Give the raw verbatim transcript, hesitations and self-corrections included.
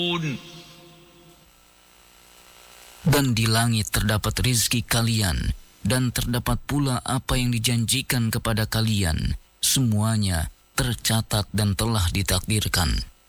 Dan di langit terdapat rizki kalian, dan terdapat pula apa yang dijanjikan kepada kalian. Semuanya tercatat dan telah ditakdirkan.